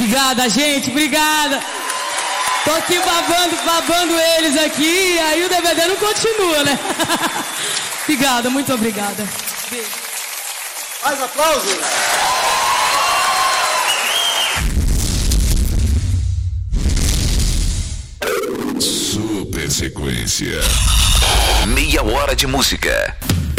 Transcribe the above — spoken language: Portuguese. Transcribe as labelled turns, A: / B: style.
A: Obrigada, gente, obrigada. Tô aqui babando eles aqui, e aí o DVD não continua, né? Obrigada, muito obrigada. Beijo.
B: Mais aplausos.
C: Super sequência. Meia hora de música.